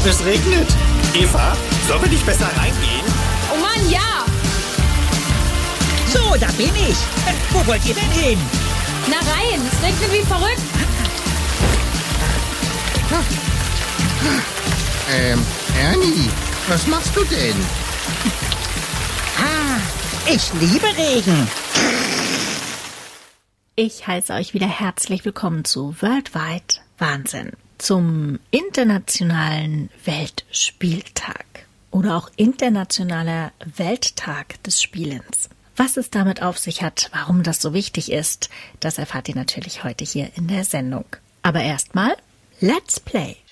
Es regnet. Eva, sollen wir nicht besser reingehen? Oh Mann, ja! So, da bin ich. Wo wollt ihr denn hin? Na rein, es regnet wie verrückt. Ernie, was machst du denn? Ich liebe Regen. Ich heiße euch wieder herzlich willkommen zu Worldwide Wahnsinn, zum Internationalen Weltspieltag oder auch Internationaler Welttag des Spielens. Was es damit auf sich hat, warum das so wichtig ist, das erfahrt ihr natürlich heute hier in der Sendung. Aber erstmal, let's play!